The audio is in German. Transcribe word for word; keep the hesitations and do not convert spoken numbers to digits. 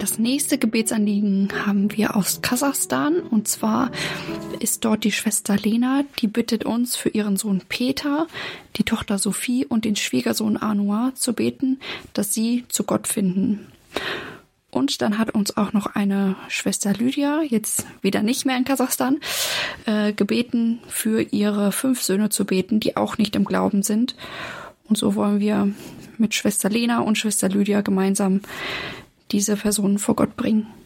Das nächste Gebetsanliegen haben wir aus Kasachstan. Und zwar ist dort die Schwester Lena, die bittet uns für ihren Sohn Peter, die Tochter Sophie und den Schwiegersohn Anouar zu beten, dass sie zu Gott finden. Und dann hat uns auch noch eine Schwester Lydia, jetzt wieder nicht mehr in Kasachstan, äh, gebeten, für ihre fünf Söhne zu beten, die auch nicht im Glauben sind. Und so wollen wir mit Schwester Lena und Schwester Lydia gemeinsam diese Personen vor Gott bringen.